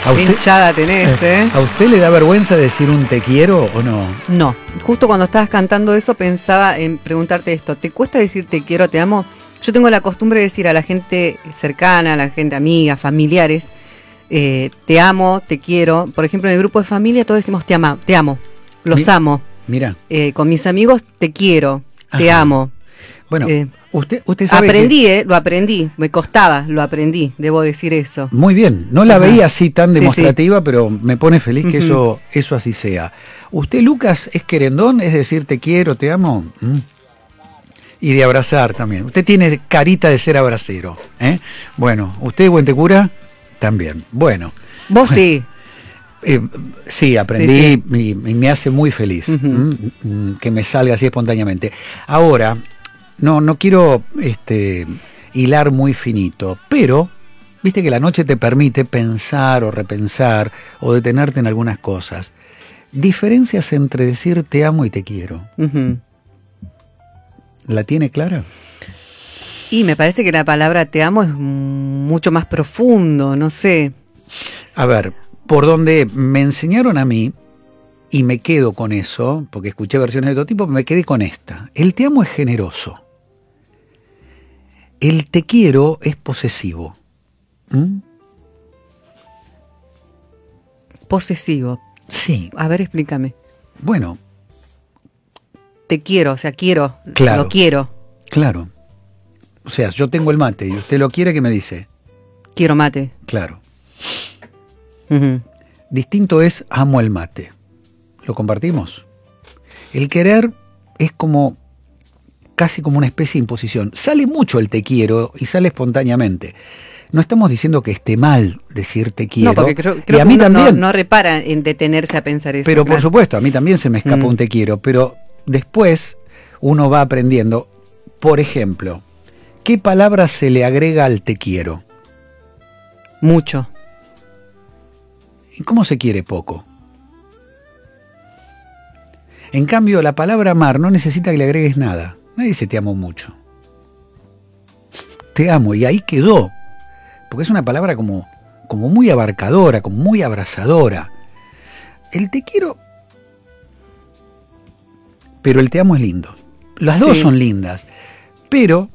¿A Qué hinchada tenés, ¿eh? ¿A usted le da vergüenza decir un te quiero o no? No, justo cuando estabas cantando eso pensaba en preguntarte esto. ¿Te cuesta decir te quiero, te amo? Yo tengo la costumbre de decir a la gente cercana, a la gente amiga, familiares, te amo, te quiero. Por ejemplo, en el grupo de familia todos decimos te amo, los amo. Mira. Con mis amigos te quiero, te amo. Bueno, usted sabe aprendí, lo aprendí, me costaba, lo aprendí, debo decir eso. Muy bien, no la veía así tan demostrativa, sí. Pero me pone feliz que eso así sea. ¿Usted, Lucas, es querendón? Es decir, te quiero, te amo. Y de abrazar también. Usted tiene carita de ser abracero, ¿eh? Bueno, ¿usted, Huentecura? También. Bueno. Vos sí. Sí, aprendí y me hace muy feliz que me salga así espontáneamente. Ahora, no quiero hilar muy finito, pero viste que la noche te permite pensar o repensar o detenerte en algunas cosas. Diferencias entre decir te amo y te quiero. ¿La tiene clara? Y me parece que la palabra te amo es mucho más profundo, no sé. A ver, por donde me enseñaron a mí, y me quedo con eso, porque escuché versiones de todo tipo, me quedé con esta. El te amo es generoso. El te quiero es posesivo. Posesivo. Sí. A ver, explícame. Bueno. Te quiero, o sea, quiero. Claro. Lo quiero. Claro. O sea, yo tengo el mate y usted lo quiere, ¿qué me dice? Quiero mate. Claro. Distinto es amo el mate. ¿Lo compartimos? El querer es como casi como una especie de imposición. Sale mucho el te quiero y sale espontáneamente. No estamos diciendo que esté mal decir te quiero. No, porque creo y a que mí uno también, no repara en detenerse a pensar eso. pero por supuesto, a mí también se me escapa un te quiero. Pero después uno va aprendiendo. Por ejemplo, ¿qué palabra se le agrega al te quiero? Mucho. ¿Y cómo se quiere poco? En cambio, la palabra amar no necesita que le agregues nada. Nadie dice te amo mucho. Te amo, y ahí quedó. Porque es una palabra como muy abarcadora, como muy abrazadora. El te quiero, pero el te amo es lindo. Las dos son lindas. Pero,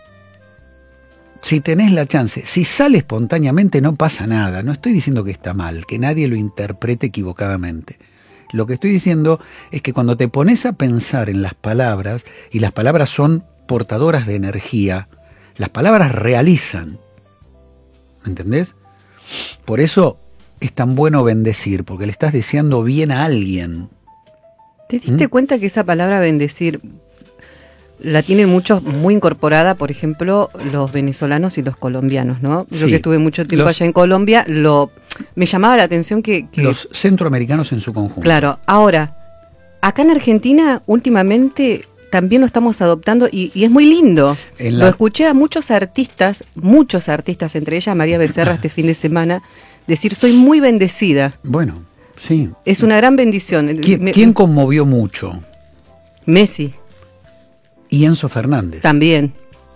si tenés la chance, si sale espontáneamente no pasa nada. No estoy diciendo que está mal, que nadie lo interprete equivocadamente. Lo que estoy diciendo es que cuando te pones a pensar en las palabras, y las palabras son portadoras de energía, las palabras realizan. ¿Me entendés? Por eso es tan bueno bendecir, porque le estás deseando bien a alguien. ¿Te diste cuenta que esa palabra bendecir la tienen muchos muy incorporada, por ejemplo, los venezolanos y los colombianos, ¿no? Yo que estuve mucho tiempo allá en Colombia, me llamaba la atención que... Los centroamericanos en su conjunto. Claro, ahora, acá en Argentina últimamente también lo estamos adoptando y es muy lindo. Lo escuché a muchos artistas, entre ellas María Becerra este fin de semana, decir soy muy bendecida. Bueno, sí. Es una gran bendición. ¿Quién conmovió mucho? Messi. Y Enzo Fernández. También.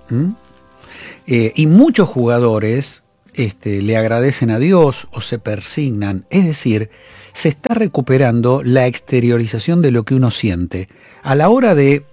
Y muchos jugadores le agradecen a Dios o se persignan. Es decir, se está recuperando la exteriorización de lo que uno siente. A la hora de,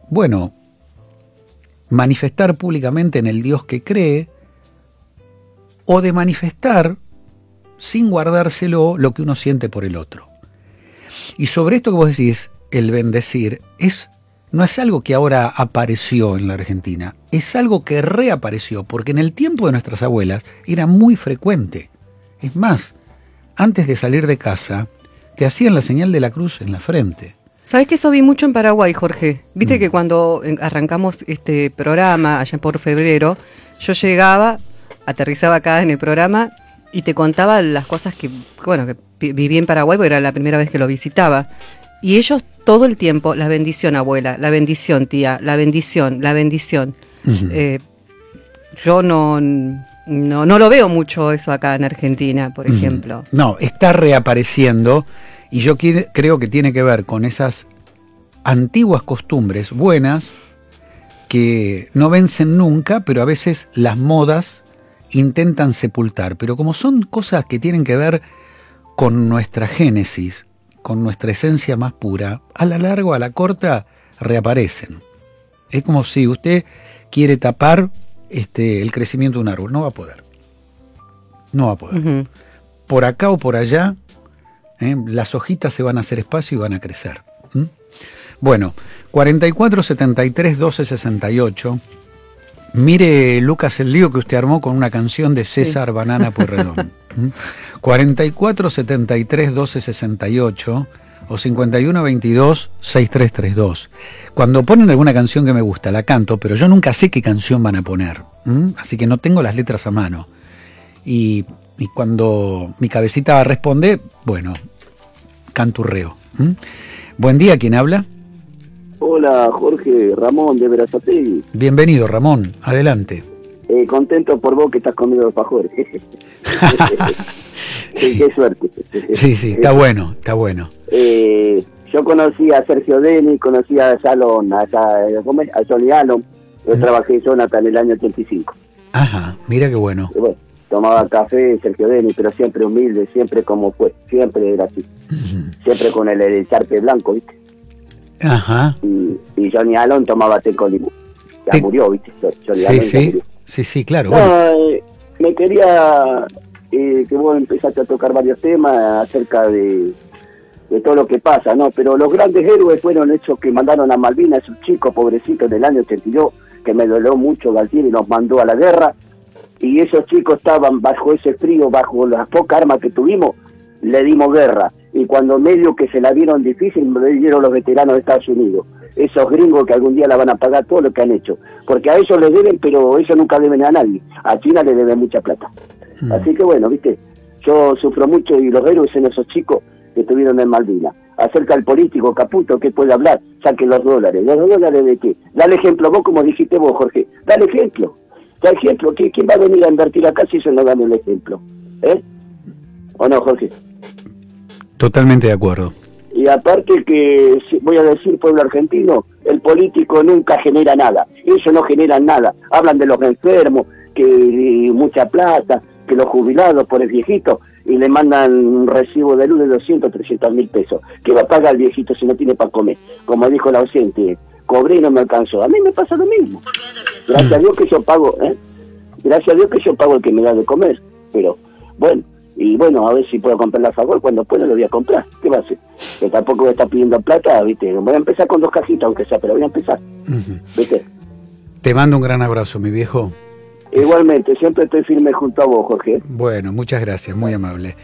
manifestar públicamente en el Dios que cree, o de manifestar, sin guardárselo, lo que uno siente por el otro. Y sobre esto que vos decís, el bendecir, no es algo que ahora apareció en la Argentina, es algo que reapareció, porque en el tiempo de nuestras abuelas era muy frecuente. Es más, antes de salir de casa, te hacían la señal de la cruz en la frente. ¿Sabés que eso vi mucho en Paraguay, Jorge? Viste que cuando arrancamos este programa, allá por febrero, yo llegaba, aterrizaba acá en el programa y te contaba las cosas que viví en Paraguay, porque era la primera vez que lo visitaba. Y ellos todo el tiempo, la bendición abuela, la bendición tía, la bendición. Yo no lo veo mucho eso acá en Argentina, por ejemplo. No, está reapareciendo y yo creo que tiene que ver con esas antiguas costumbres buenas que no vencen nunca, pero a veces las modas intentan sepultar, pero como son cosas que tienen que ver con nuestra génesis, con nuestra esencia más pura, a la larga o a la corta reaparecen. Es como si usted quiere tapar el crecimiento de un árbol, no va a poder. No va a poder. Ujú. Por acá o por allá, las hojitas se van a hacer espacio y van a crecer. Bueno, 44 73 12 68. Mire, Lucas, el lío que usted armó con una canción de César Banana Pueyrredón. 44 73 12 68 o 51 22 6332. Cuando ponen alguna canción que me gusta, la canto, pero yo nunca sé qué canción van a poner. Así que no tengo las letras a mano. Y cuando mi cabecita responde, bueno, canturreo. Buen día, ¿quién habla? Hola, Jorge, Ramón de Berazategui. Bienvenido, Ramón, adelante. Contento por vos que estás comiendo alfajores. Sí. Qué suerte. Sí, está bueno, está bueno. Yo conocí a Sergio Denis, conocí a Salón, a Johnny Allen. Yo trabajé en Jonathan en el año 85. Ajá, mira qué bueno. Y bueno, tomaba café Sergio Denis, pero siempre humilde, siempre como fue, siempre era así. Siempre con el charpe blanco, ¿viste? Ajá. Y Johnny Allen tomaba té con limón. Ya murió, ¿viste? Johnny Allen ya murió. Sí, claro. No, me quería que vos empezaste a tocar varios temas acerca de todo lo que pasa, ¿no? Pero los grandes héroes fueron esos que mandaron a Malvinas, esos chicos pobrecitos del año 82, que me dolió mucho Galtieri, nos mandó a la guerra, y esos chicos estaban bajo ese frío, bajo las pocas armas que tuvimos, le dimos guerra, y cuando medio que se la vieron difícil, me dieron los veteranos de Estados Unidos, esos gringos que algún día la van a pagar todo lo que han hecho, porque a ellos les deben, pero ellos nunca deben a nadie, a China le deben mucha plata. Así que bueno, viste, yo sufro mucho y los héroes son esos chicos que estuvieron en Malvinas. Acerca del político Caputo, ¿qué puede hablar? Saquen los dólares. ¿Los dólares de qué? Dale ejemplo, vos como dijiste vos, Jorge, dale ejemplo. Da ejemplo, ¿quién va a venir a invertir acá si ellos no dan el ejemplo? ¿O no, Jorge? Totalmente de acuerdo. Y aparte que, voy a decir, pueblo argentino, el político nunca genera nada. Ellos no generan nada. Hablan de los enfermos, que mucha plata, que los jubilados por el viejito, y le mandan un recibo de luz de 200, 300 mil pesos. ¿Qué va a pagar el viejito si no tiene para comer? Como dijo la ausente, cobré y no me alcanzó. A mí me pasa lo mismo. Gracias a Dios que yo pago, gracias a Dios que yo pago el que me da de comer. Pero, bueno, y bueno, a ver si puedo comprar la favor, cuando pueda lo voy a comprar. ¿Qué va a hacer? Que tampoco voy a estar pidiendo plata, ¿viste? Voy a empezar con 2 cajitas, aunque sea, pero voy a empezar. ¿Viste? Te mando un gran abrazo, mi viejo. Igualmente, siempre estoy firme junto a vos, Jorge. Bueno, muchas gracias, muy amable.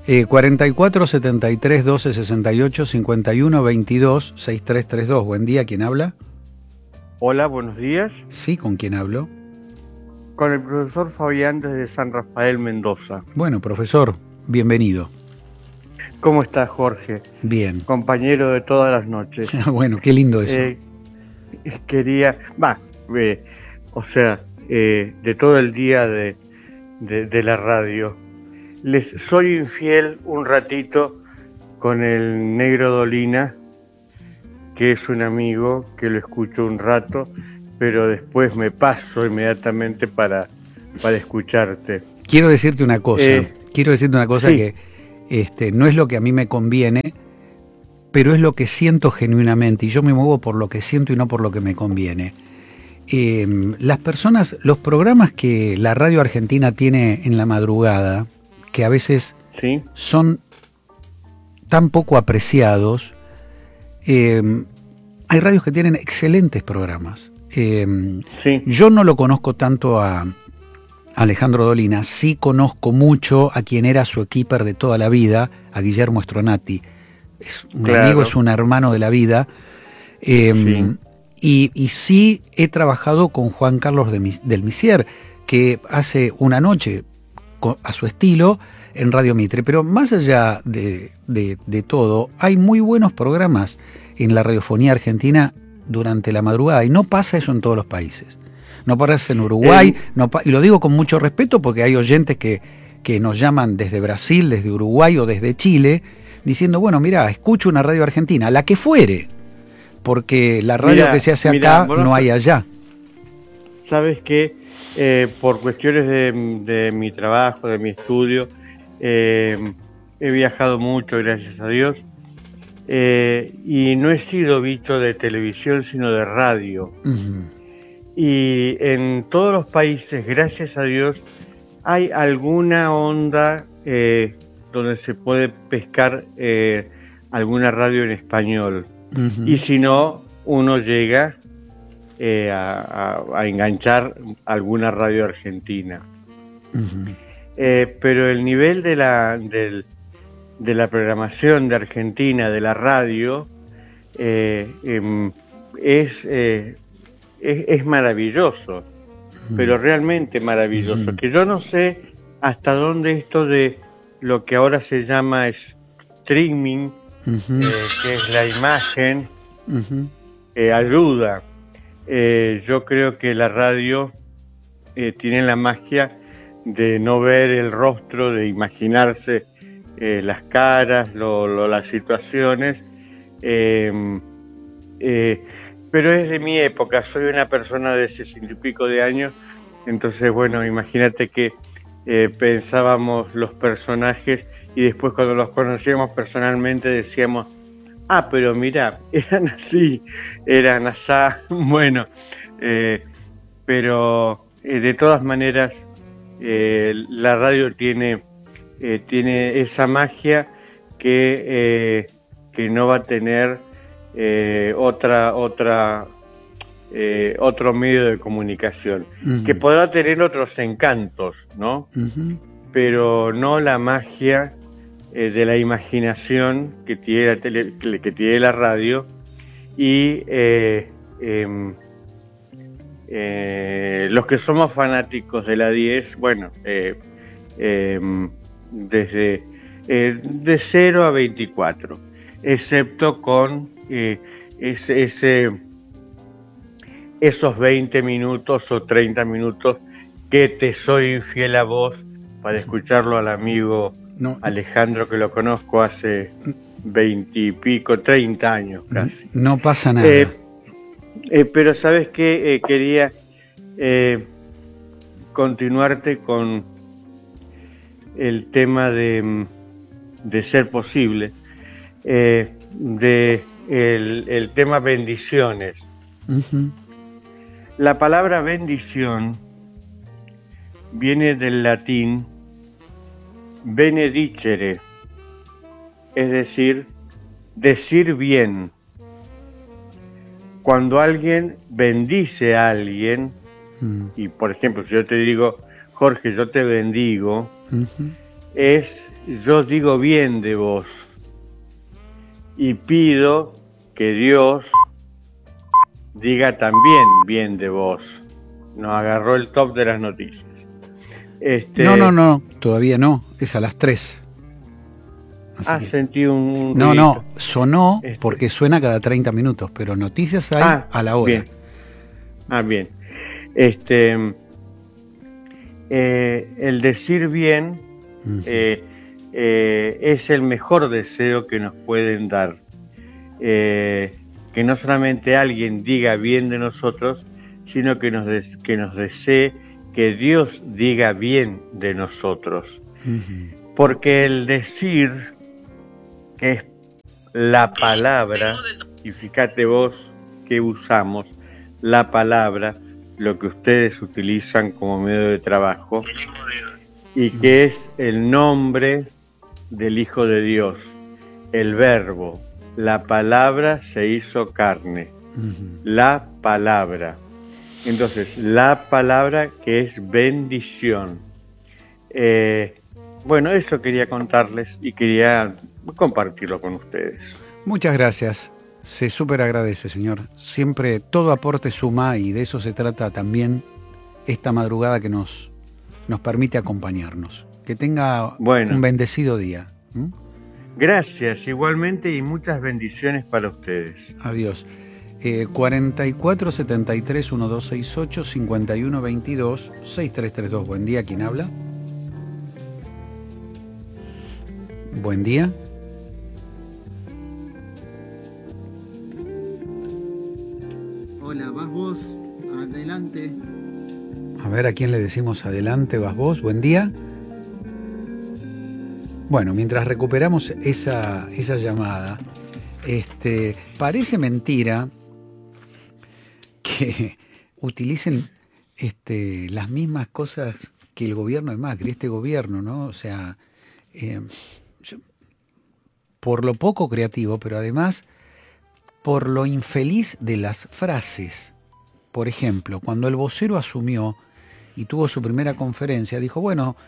44 73 12 68 51 22 6332. Buen día, ¿quién habla? Hola, buenos días. Sí, ¿con quién hablo? Con el profesor Fabián desde San Rafael, Mendoza. Bueno, profesor, bienvenido. ¿Cómo estás, Jorge? Bien. Compañero de todas las noches. Bueno, qué lindo eso. Quería, de todo el día de la radio. Les soy infiel un ratito con el Negro Dolina, que es un amigo que lo escucho un rato, pero después me paso inmediatamente para escucharte. Quiero decirte una cosa, sí. Que no es lo que a mí me conviene, pero es lo que siento genuinamente, y yo me muevo por lo que siento y no por lo que me conviene. Las personas, los programas que la radio argentina tiene en la madrugada, que a veces ¿sí? son tan poco apreciados, hay radios que tienen excelentes programas. Sí. Yo no lo conozco tanto a Alejandro Dolina, sí conozco mucho a quien era su equiper de toda la vida, a Guillermo Stronati. Es un amigo, es un hermano de la vida. Sí. Y sí he trabajado con Juan Carlos del Misier, que hace una noche a su estilo en Radio Mitre. Pero más allá de todo, hay muy buenos programas en la radiofonía argentina durante la madrugada, y no pasa eso en todos los países. No pasa en Uruguay, y lo digo con mucho respeto porque hay oyentes que nos llaman desde Brasil, desde Uruguay o desde Chile, diciendo, bueno, mira, escucho una radio argentina, la que fuere, porque la radio que se hace acá no hay allá. ¿Sabes qué? Por cuestiones de mi trabajo, de mi estudio, he viajado mucho, gracias a Dios, y no he sido visto de televisión, sino de radio. Y en todos los países, gracias a Dios, hay alguna onda donde se puede pescar alguna radio en español. Y si no, uno llega a enganchar alguna radio argentina. Pero el nivel de la programación de Argentina, de la radio, es maravilloso, pero realmente maravilloso. Que yo no sé hasta dónde esto de lo que ahora se llama streaming, que es la imagen, ayuda. Yo creo que la radio tiene la magia de no ver el rostro, de imaginarse las caras, las situaciones, pero es de mi época. Soy una persona de 60 y pico de años, entonces bueno, imagínate que pensábamos los personajes y después cuando los conocíamos personalmente decíamos: ah, pero mira, eran así, eran asá. Bueno, pero de todas maneras la radio tiene esa magia que no va a tener otro medio de comunicación, que podrá tener otros encantos, ¿no? Pero no la magia de la imaginación que tiene que tiene la radio. Y los que somos fanáticos de la 10, bueno, desde de 0 a 24, excepto con esos 20 minutos o 30 minutos que te soy infiel a vos, para escucharlo al amigo Alejandro, que lo conozco hace 20 y pico, 30 años casi. No pasa nada. Pero ¿sabes qué? Quería continuarte con el tema de ser posible, el tema bendiciones. La palabra bendición viene del latín benedicere, es decir bien. Cuando alguien bendice a alguien, y por ejemplo, si yo te digo: Jorge, yo te bendigo, es yo digo bien de vos y pido que Dios diga también bien de vos. Nos agarró el top de las noticias. No, todavía no, es a las 3. Sentí un no, ruidito. Sonó porque suena cada 30 minutos, pero noticias hay a la hora. Bien. El decir bien es el mejor deseo que nos pueden dar. Que no solamente alguien diga bien de nosotros, sino que nos desee que Dios diga bien de nosotros. Porque el decir, que es la palabra, y fíjate vos que usamos la palabra, lo que ustedes utilizan como medio de trabajo, y que es el nombre del Hijo de Dios, el Verbo. La palabra se hizo carne, la palabra. Entonces, la palabra, que es bendición. Bueno, eso quería contarles y quería compartirlo con ustedes. Muchas gracias. Se súper agradece, señor. Siempre todo aporte suma, y de eso se trata también esta madrugada que nos permite acompañarnos. Que tenga un bendecido día. Gracias, igualmente, y muchas bendiciones para ustedes. Adiós. 44 73 1268 51 22 6332. Buen día, ¿quién habla? Buen día. Hola, vas vos, adelante. A ver. ver a quién le decimos adelante, vas vos. Buen día. Bueno, mientras recuperamos esa llamada, parece mentira que utilicen las mismas cosas que el gobierno de Macri, este gobierno, ¿no? O sea, por lo poco creativo, pero además por lo infeliz de las frases. Por ejemplo, cuando el vocero asumió y tuvo su primera conferencia, dijo, bueno,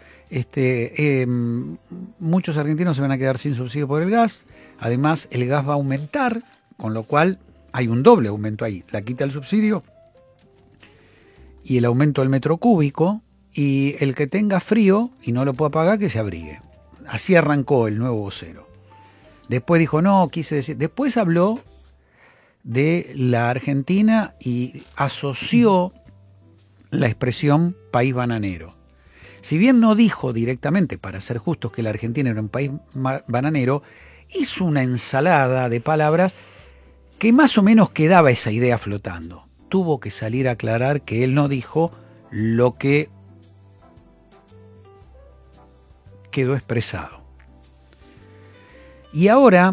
muchos argentinos se van a quedar sin subsidio por el gas, además el gas va a aumentar, con lo cual hay un doble aumento ahí, la quita el subsidio y el aumento del metro cúbico, y el que tenga frío y no lo pueda pagar, que se abrigue. Así arrancó el nuevo vocero. Después dijo, no, quise decir, después habló de la Argentina y asoció la expresión país bananero. Si bien no dijo directamente, para ser justos, que la Argentina era un país bananero, hizo una ensalada de palabras que más o menos quedaba esa idea flotando. Tuvo que salir a aclarar que él no dijo lo que quedó expresado. Y ahora,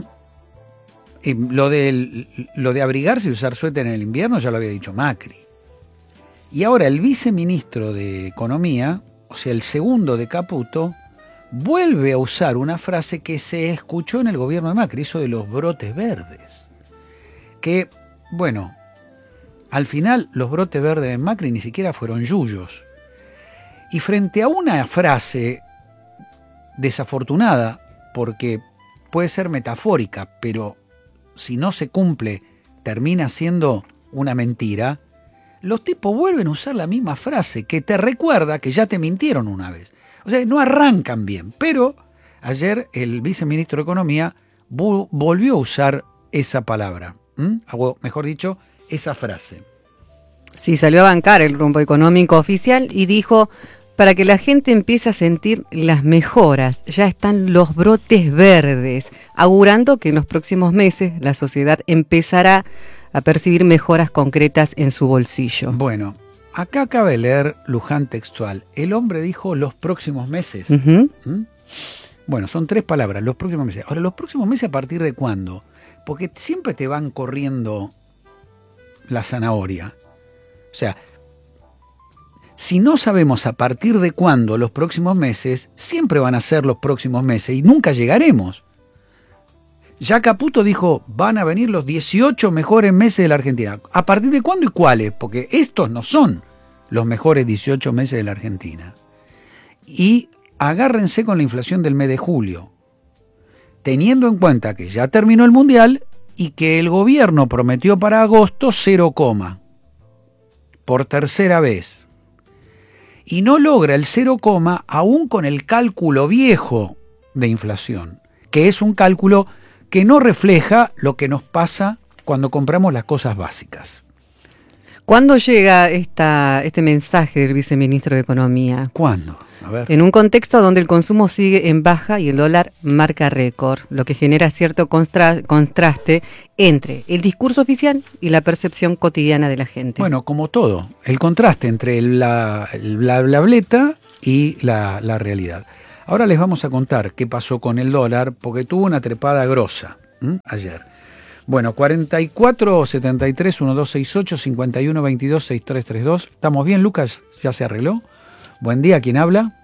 lo de abrigarse y usar suéter en el invierno ya lo había dicho Macri. Y ahora el viceministro de Economía, o sea, el segundo de Caputo, vuelve a usar una frase que se escuchó en el gobierno de Macri, eso de los brotes verdes. Que, bueno, al final los brotes verdes de Macri ni siquiera fueron yuyos. Y frente a una frase desafortunada, porque puede ser metafórica, pero si no se cumple termina siendo una mentira, los tipos vuelven a usar la misma frase que te recuerda que ya te mintieron una vez. O sea, no arrancan bien, pero ayer el viceministro de Economía volvió a usar esa palabra, o mejor dicho, esa frase. Sí, salió a bancar el rumbo económico oficial y dijo, para que la gente empiece a sentir las mejoras, ya están los brotes verdes, augurando que en los próximos meses la sociedad empezará a percibir mejoras concretas en su bolsillo. Bueno, acá acaba de leer Luján textual. El hombre dijo los próximos meses. Bueno, son 3 palabras, los próximos meses. Ahora, ¿los próximos meses a partir de cuándo? Porque siempre te van corriendo la zanahoria. O sea, si no sabemos a partir de cuándo los próximos meses, siempre van a ser los próximos meses y nunca llegaremos. Ya Caputo dijo, van a venir los 18 mejores meses de la Argentina. ¿A partir de cuándo y cuáles? Porque estos no son los mejores 18 meses de la Argentina. Y agárrense con la inflación del mes de julio, teniendo en cuenta que ya terminó el Mundial y que el gobierno prometió para agosto 0, por tercera vez. Y no logra el 0, aún con el cálculo viejo de inflación, que es un cálculo que no refleja lo que nos pasa cuando compramos las cosas básicas. ¿Cuándo llega este mensaje del viceministro de Economía? ¿Cuándo? A ver. En un contexto donde el consumo sigue en baja y el dólar marca récord, lo que genera cierto contraste entre el discurso oficial y la percepción cotidiana de la gente. Bueno, como todo, el contraste entre la blableta y la realidad. Ahora les vamos a contar qué pasó con el dólar, porque tuvo una trepada grosa ayer. Bueno, 44 73 1268 51 22 6332. ¿Estamos bien, Lucas? ¿Ya se arregló? Buen día, ¿quién habla?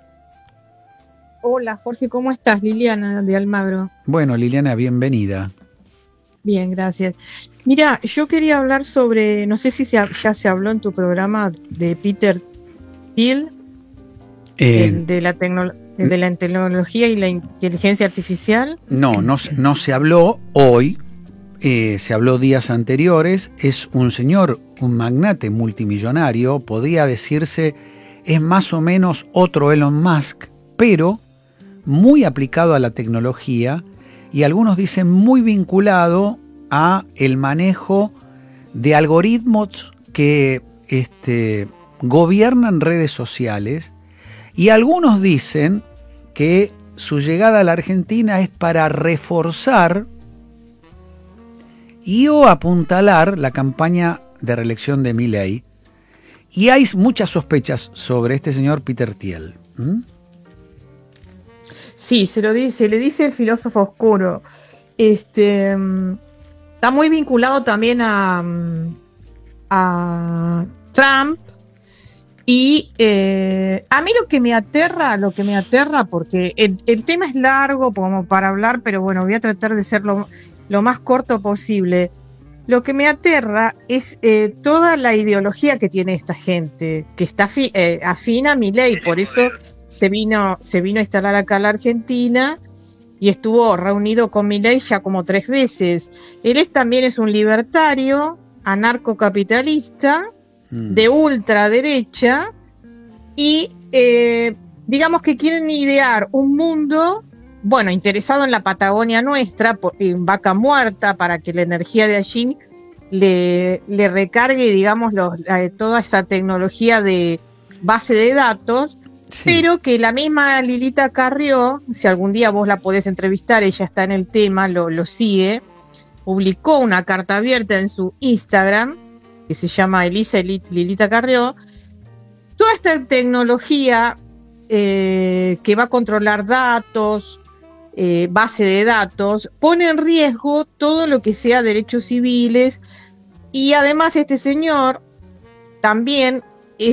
Hola, Jorge, ¿cómo estás? Liliana, de Almagro. Bueno, Liliana, bienvenida. Bien, gracias. Mira, yo quería hablar sobre, no sé si ya se habló en tu programa de Peter Thiel, de la tecnología y la inteligencia artificial. No se habló hoy, se habló días anteriores. Es un señor, un magnate multimillonario, podría decirse, es más o menos otro Elon Musk, pero muy aplicado a la tecnología y algunos dicen muy vinculado a el manejo de algoritmos que gobiernan redes sociales, y algunos dicen que su llegada a la Argentina es para reforzar y o apuntalar la campaña de reelección de Milei, Y hay muchas sospechas sobre este señor Peter Thiel. Sí, se le dice el filósofo oscuro. Está muy vinculado también a Trump. Y a mí lo que me aterra, porque el tema es largo como para hablar, pero bueno, voy a tratar de ser lo más corto posible. Lo que me aterra es toda la ideología que tiene esta gente, que está afín a Milei, por eso se vino a instalar acá a la Argentina y estuvo reunido con Milei ya como 3 veces. Él también es un libertario, anarcocapitalista, de ultraderecha, y digamos que quieren idear un mundo, bueno, interesado en la Patagonia nuestra, en Vaca Muerta, para que la energía de allí le recargue, digamos, toda esa tecnología de base de datos, sí. Pero que la misma Lilita Carrió, si algún día vos la podés entrevistar, ella está en el tema, lo sigue, publicó una carta abierta en su Instagram, que se llama Lilita Carrió, toda esta tecnología que va a controlar datos, base de datos, pone en riesgo todo lo que sea derechos civiles, y además este señor también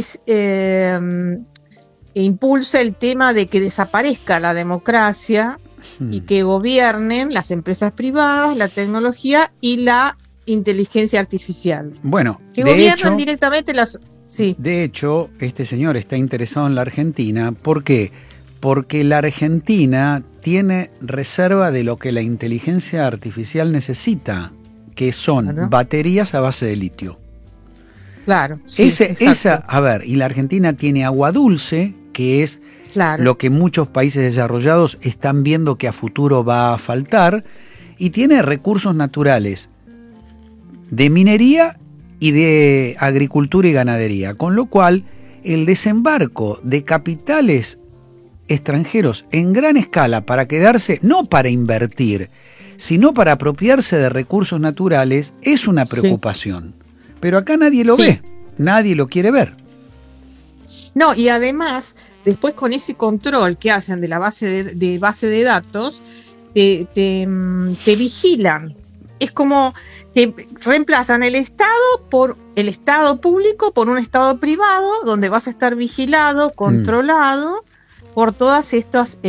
impulsa el tema de que desaparezca la democracia y que gobiernen las empresas privadas, la tecnología y la inteligencia artificial. Bueno, que gobiernan directamente las... Sí. De hecho, este señor está interesado en la Argentina. ¿Por qué? Porque la Argentina tiene reserva de lo que la inteligencia artificial necesita, que son baterías a base de litio. Claro. Sí, y la Argentina tiene agua dulce, que es lo que muchos países desarrollados están viendo que a futuro va a faltar, y tiene recursos naturales de minería y de agricultura y ganadería, con lo cual el desembarco de capitales extranjeros en gran escala para quedarse, no para invertir, sino para apropiarse de recursos naturales, es una preocupación. Sí. Pero acá nadie lo ve, nadie lo quiere ver. No, y además, después con ese control que hacen de la base de datos, te vigilan. Es como que reemplazan el Estado público por un Estado privado, donde vas a estar vigilado, controlado por todas estas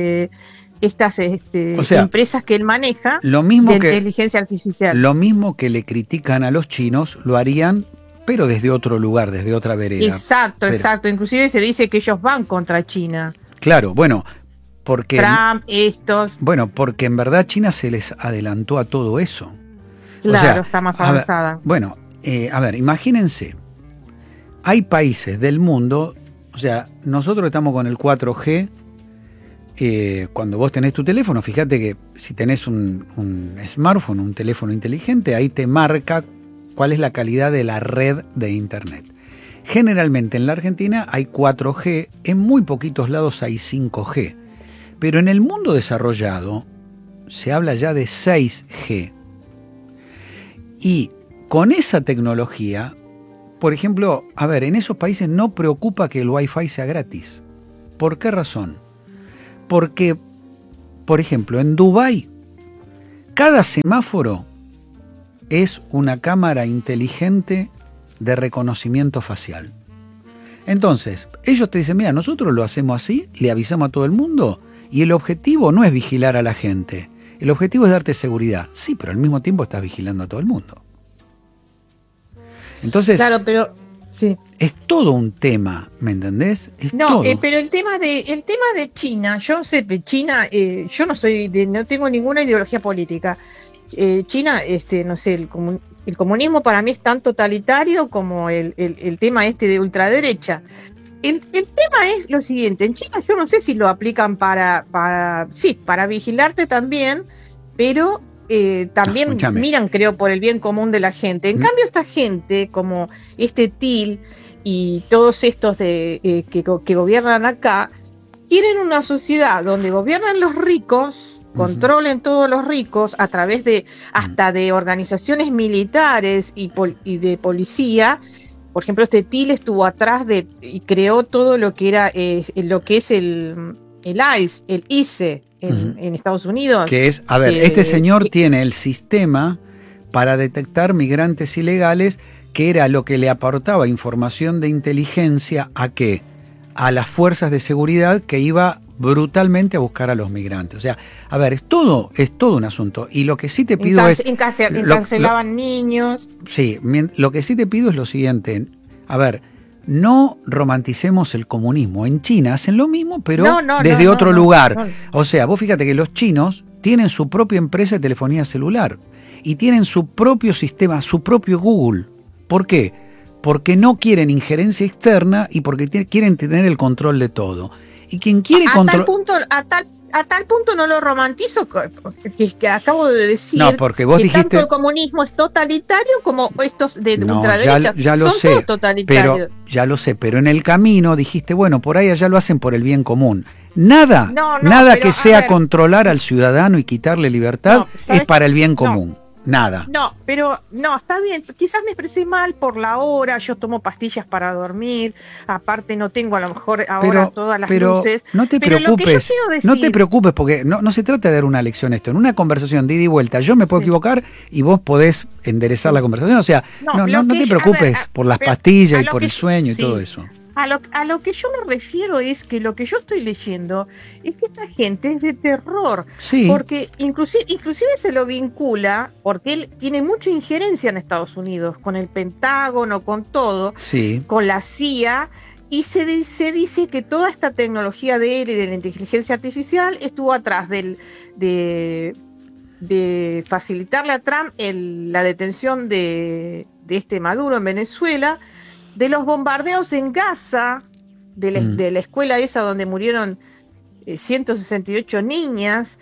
empresas que él maneja de inteligencia artificial. Lo mismo que le critican a los chinos, lo harían, pero desde otro lugar, desde otra vereda. Exacto. Inclusive se dice que ellos van contra China. Claro, bueno, porque Trump, porque en verdad China se les adelantó a todo eso. Claro, está más avanzada. Imagínense, hay países del mundo, nosotros estamos con el 4G, cuando vos tenés tu teléfono, fíjate que si tenés un smartphone, un teléfono inteligente, ahí te marca cuál es la calidad de la red de internet. Generalmente en la Argentina hay 4G, en muy poquitos lados hay 5G, pero en el mundo desarrollado se habla ya de 6G. Y con esa tecnología, por ejemplo, en esos países no preocupa que el Wi-Fi sea gratis. ¿Por qué razón? Porque, por ejemplo, en Dubái, cada semáforo es una cámara inteligente de reconocimiento facial. Entonces, ellos te dicen, mira, nosotros lo hacemos así, le avisamos a todo el mundo, y el objetivo no es vigilar a la gente. El objetivo es darte seguridad. Sí, pero al mismo tiempo estás vigilando a todo el mundo. Entonces, claro, pero sí. Es todo un tema, ¿me entendés? Pero el tema de China, yo sé de China, yo no tengo ninguna ideología política. China, el comunismo para mí es tan totalitario como el tema de ultraderecha. El tema es lo siguiente, en China yo no sé si lo aplican para vigilarte también, pero también miran, creo, por el bien común de la gente. En cambio, esta gente, como Thiel y todos estos que gobiernan acá, quieren una sociedad donde gobiernan los ricos, controlen todos los ricos a través de hasta de organizaciones militares y de policía, por ejemplo, este TIL estuvo atrás y creó todo lo que era lo que es el ICE en Estados Unidos. Que es, a ver, este señor tiene el sistema para detectar migrantes ilegales, que era lo que le aportaba información de inteligencia ¿a qué? A las fuerzas de seguridad que iba brutalmente a buscar a los migrantes. O sea, a ver, es todo un asunto. Y lo que sí te pido encarcelaban niños. Sí, lo que sí te pido es lo siguiente. A ver, no romanticemos el comunismo. En China hacen lo mismo, pero desde otro lugar. O sea, vos fíjate que los chinos tienen su propia empresa de telefonía celular y tienen su propio sistema, su propio Google. ¿Por qué? Porque no quieren injerencia externa y porque quieren tener el control de todo. Y quien quiere controlar... A tal punto no lo romantizo que acabo de decir. No, porque vos dijiste... tanto el comunismo es totalitario como estos de ultraderecha. Ya lo son sé, todos totalitarios. Pero en el camino dijiste, bueno, por ahí allá lo hacen por el bien común. Nada que sea controlar al ciudadano y quitarle libertad es para el bien común. Nada. No, está bien. Quizás me expresé mal por la hora. Yo tomo pastillas para dormir. Aparte no tengo a lo mejor ahora todas las luces. No te preocupes porque no se trata de dar una lección esto. En una conversación de ida y vuelta yo me puedo equivocar y vos podés enderezar la conversación. O sea, no te preocupes por las pastillas y por el sueño y todo eso. A lo que yo me refiero es que lo que yo estoy leyendo es que esta gente es de terror, porque inclusive se lo vincula, porque él tiene mucha injerencia en Estados Unidos, con el Pentágono, con todo, con la CIA, y se dice que toda esta tecnología de él y de la inteligencia artificial estuvo atrás de facilitarle a Trump la detención de este Maduro en Venezuela, de los bombardeos en Gaza, de la escuela esa donde murieron 168 niñas,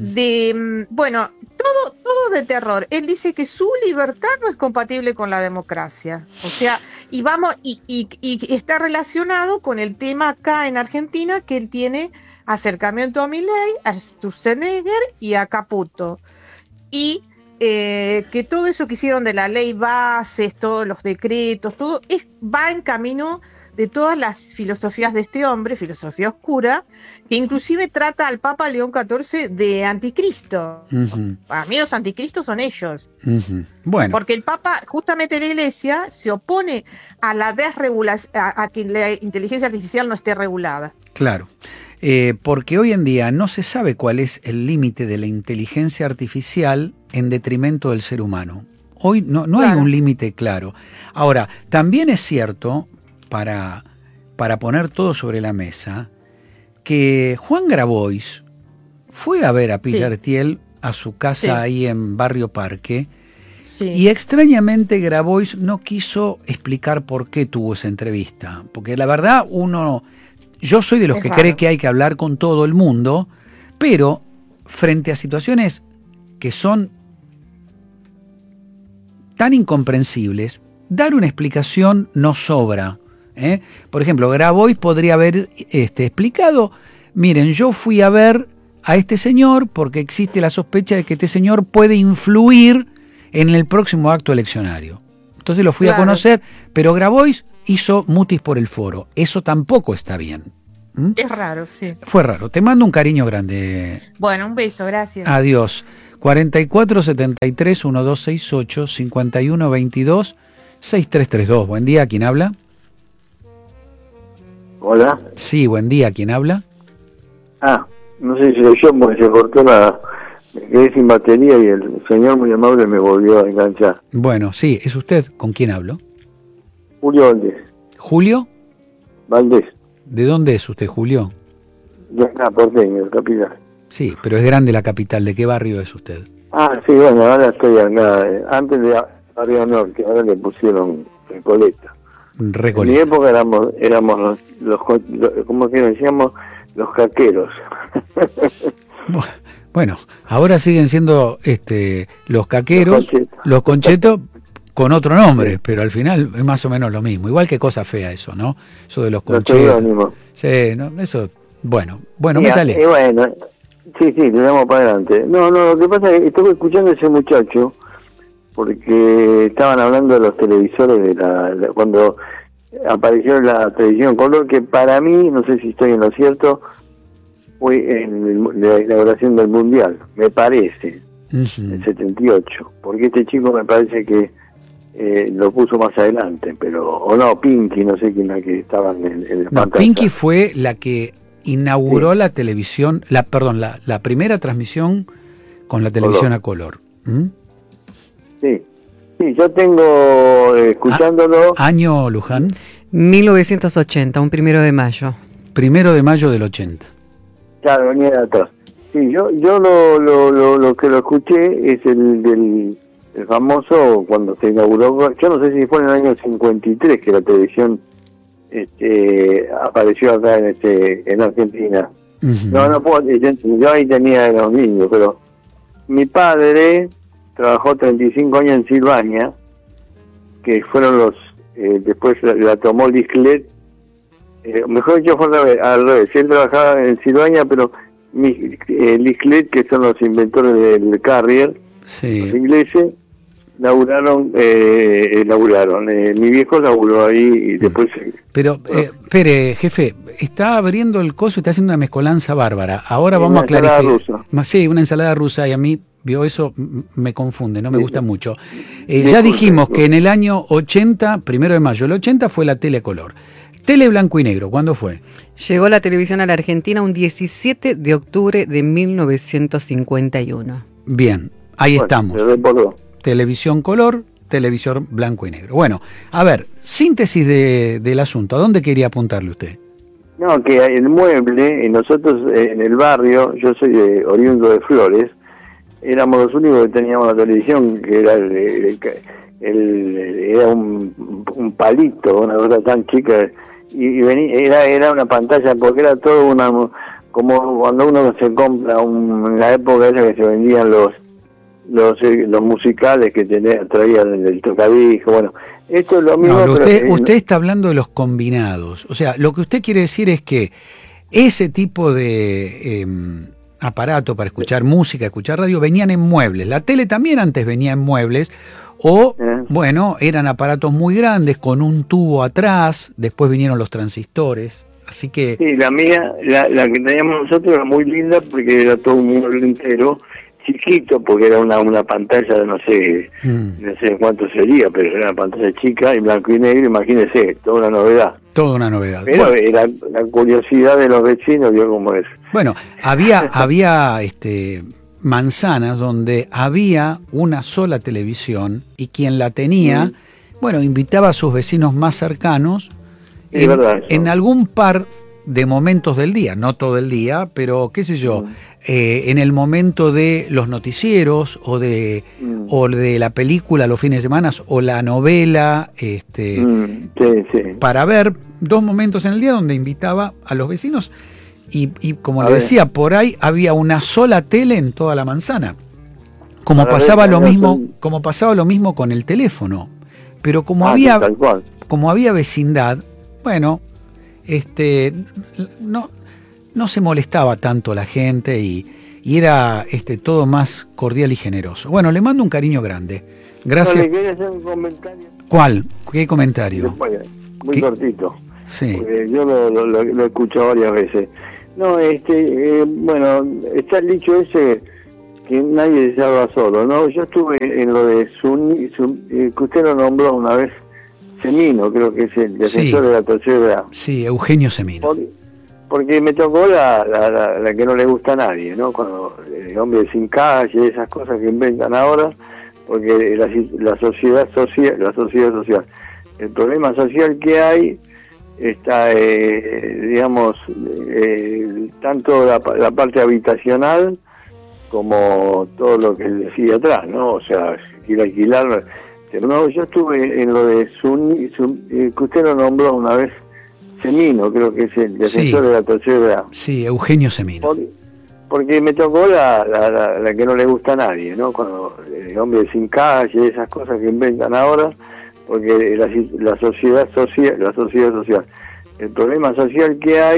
todo de terror. Él dice que su libertad no es compatible con la democracia. O sea, y está relacionado con el tema acá en Argentina, que él tiene acercamiento a Milei, a Sturzenegger y a Caputo. Y que todo eso que hicieron de la ley bases, todos los decretos, todo va en camino de todas las filosofías de este hombre, filosofía oscura, que inclusive trata al Papa León XIV de anticristo. Para mí los anticristos son ellos. Bueno. Porque el Papa, justamente la Iglesia, se opone a la desregulación, a que la inteligencia artificial no esté regulada. Claro. Porque hoy en día no se sabe cuál es el límite de la inteligencia artificial en detrimento del ser humano. Hoy no hay un límite claro. Ahora, también es cierto, para poner todo sobre la mesa, que Juan Grabois fue a ver a Peter Thiel a su casa ahí en Barrio Parque, y extrañamente Grabois no quiso explicar por qué tuvo esa entrevista. Porque la verdad, yo soy de los que cree que hay que hablar con todo el mundo, pero frente a situaciones que son tan incomprensibles, dar una explicación no sobra. Por ejemplo, Grabois podría haber explicado, miren, yo fui a ver a este señor porque existe la sospecha de que este señor puede influir en el próximo acto eleccionario. Entonces lo fui a conocer, pero Grabois hizo mutis por el foro. Eso tampoco está bien. Es raro, sí. Fue raro. Te mando un cariño grande. Bueno, un beso, gracias. Adiós. 4473-1268, 5122-6332. Buen día, ¿quién habla? Hola. Sí, buen día, ¿quién habla? No sé si soy yo, porque se cortó me quedé sin batería y el señor muy amable me volvió a enganchar. Bueno, sí, es usted. ¿Con quién hablo? Julio Valdés. ¿Julio? Valdés. ¿De dónde es usted, Julio? De acá, porteño, capital. Sí, pero es grande la capital. ¿De qué barrio es usted? Sí, bueno, ahora estoy acá. Antes de Barrio Norte, ahora le pusieron Recoleta. En mi época éramos los ¿cómo que decíamos? Los caqueros. Bueno, ahora siguen siendo los caqueros, los conchetos con otro nombre, pero al final es más o menos lo mismo. Igual que cosa fea eso, ¿no? Eso de los conchetos. Sí, no, eso, bueno, métale. Sí, le damos para adelante. No, lo que pasa es que estuve escuchando a ese muchacho porque estaban hablando de los televisores cuando apareció la televisión color, que para mí, no sé si estoy en lo cierto, fue en la inauguración del Mundial, me parece, el 78, porque este chico me parece que lo puso más adelante, pero o no, Pinky, no sé quién era que estaba en el pantalla. Pinky fue la que inauguró la televisión, la primera transmisión con la televisión a color. Sí, yo tengo, escuchándolo... ¿Año, Luján? 1980, un 1 de mayo. 1 de mayo del 80. Claro, venía de atrás. Sí, yo lo que lo escuché es el famoso cuando se inauguró, yo no sé si fue en el año 53 que la televisión apareció acá en Argentina. No puedo, yo ahí tenía los niños, pero mi padre trabajó 35 años en Silvania, que fueron después la tomó Lislet, mejor dicho fue al revés, él trabajaba en Silvania, pero Lislet, que son los inventores del Carrier, los ingleses, laburaron, mi viejo laburó ahí y después... Pero, espere, jefe, está abriendo el coso y está haciendo una mezcolanza bárbara. Ahora vamos a clarificar. Sí, una ensalada rusa, y a mí, eso me confunde, no me gusta mucho. Ya dijimos que en el año 80, 1 de mayo del 80, fue la tele color. Tele blanco y negro, ¿cuándo fue? Llegó la televisión a la Argentina un 17 de octubre de 1951. Bien, ahí estamos. Televisión color, televisión blanco y negro. Bueno, a ver, síntesis del asunto. ¿A dónde quería apuntarle usted? No, que el mueble, nosotros en el barrio, yo soy oriundo de Flores, éramos los únicos que teníamos la televisión, que era era un palito, una cosa tan chica, y era una pantalla, porque era todo como cuando uno se compra en la época esa que se vendían los musicales que traían el tocadisco. Bueno, esto es lo mismo. No, usted está hablando de los combinados. O sea, lo que usted quiere decir es que ese tipo de aparato para escuchar música, escuchar radio, venían en muebles. La tele también antes venía en muebles. O, bueno, eran aparatos muy grandes con un tubo atrás. Después vinieron los transistores. Así que... Sí, la mía, la que teníamos nosotros era muy linda porque era todo un mueble entero, chiquito, porque era una pantalla, no sé cuánto sería, pero era una pantalla chica, en blanco y negro, imagínese, toda una novedad. Toda una novedad. Pero era la curiosidad de los vecinos, vio cómo es. Bueno, había manzanas donde había una sola televisión y quien la tenía, invitaba a sus vecinos más cercanos en algún par de momentos del día, no todo el día, pero qué sé yo, en el momento de los noticieros o de la película los fines de semana o la novela, para ver 2 momentos en el día donde invitaba a los vecinos y como le decía, por ahí había una sola tele en toda la manzana. Como pasaba lo mismo con el teléfono, pero como había vecindad, bueno, no se molestaba tanto la gente y era todo más cordial y generoso. Bueno, le mando un cariño grande. Gracias. ¿Le quería hacer un comentario? ¿Cuál? ¿Qué comentario? Muy cortito. Sí. Yo lo he escuchado varias veces. No, bueno, está el dicho ese que nadie se salva solo, ¿no? Yo estuve en lo de que usted lo nombró una vez, Semino, creo que es el defensor de la tercera edad. Sí, Eugenio Semino. Porque me tocó la que no le gusta a nadie, ¿no? Cuando el hombre sin calle, esas cosas que inventan ahora, porque la sociedad social, el problema social que hay está, digamos, tanto la parte habitacional como todo lo que decía atrás, ¿no? O sea, si quiere alquilar. No, yo estuve en lo de que usted lo nombró una vez, Semino, creo que es el defensor de la tercera edad. Sí, Eugenio Semino. Porque me tocó la que no le gusta a nadie, ¿no? Cuando el hombre sin calle, esas cosas que inventan ahora, porque la sociedad social, el problema social que hay